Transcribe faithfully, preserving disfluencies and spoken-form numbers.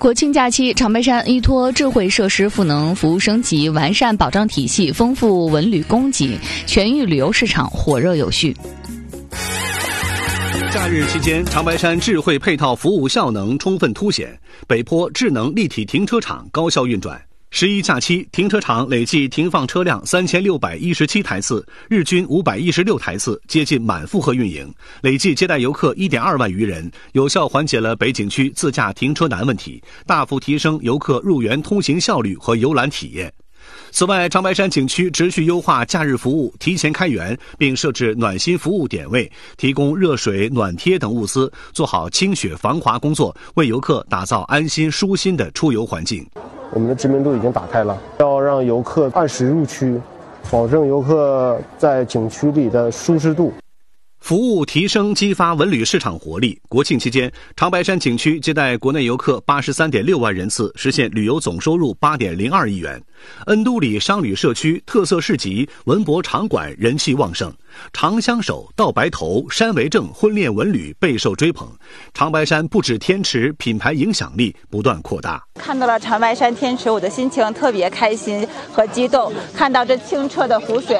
国庆假期，长白山依托智慧设施赋能服务升级，完善保障体系，丰富文旅供给，全域旅游市场火热有序。 假日期间，长白山智慧配套服务效能充分凸显，北坡智能立体停车场高效运转。十一假期，停车场累计停放车辆三千六百一十七台次，日均五百一十六台次，接近满负荷运营，累计接待游客一点二万余人，有效缓解了北景区自驾停车难问题，大幅提升游客入园通行效率和游览体验。此外，长白山景区持续优化假日服务，提前开园，并设置暖心服务点位，提供热水、暖贴等物资，做好清雪防滑工作，为游客打造安心舒心的出游环境。 我们的知名度已经打开了，要让游客按时入区，保证游客在景区里的舒适度。 服务提升激发文旅市场活力。国庆期间，长白山景区接待国内游客八十三点六万人次，实现旅游总收入八点零二亿元。恩都里商旅社区特色市集、文博场馆人气旺盛，长相守、到白头、山为证婚恋文旅备受追捧。长白山不止天池品牌影响力不断扩大。 看到了长白山天池，我的心情特别开心和激动。看到这清澈的湖水，